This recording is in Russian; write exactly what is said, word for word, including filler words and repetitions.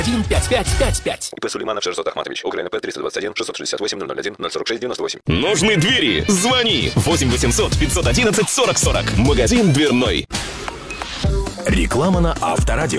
один пять пять пять пять. ИП Сулейманов Шерзот Ахматович. ОГРНП триста двадцать один шестьсот шестьдесят восемь ноль ноль один ноль сорок шесть девяносто восемь. Нужны двери? Звони восемь восемьсот пятьсот одиннадцать сорок сорок. Магазин дверной. Реклама на Авторадио.